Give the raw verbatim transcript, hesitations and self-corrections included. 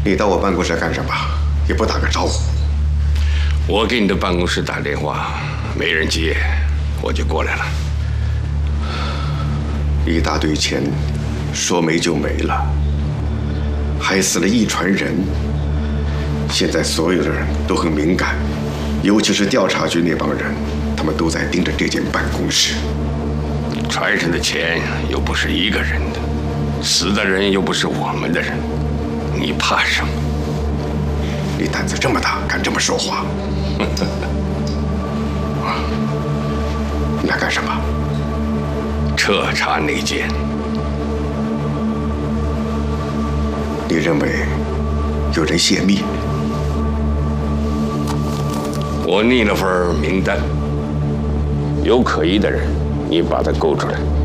你到我办公室干什么？也不打个招呼。 我给你的办公室打电话，没人接，我就过来了。 一大堆钱，说没就没了，害死了一船人。现在所有的人都很敏感，尤其是调查局那帮人，他们都在盯着这间办公室。 船上的钱又不是一个人的，死的人又不是我们的人，你怕什么？ 你胆子这么大，敢这么说话？你来干什么？ 彻查内奸。 你认为有人泄密？ 我拟了份名单，有可疑的人，你把他勾出来。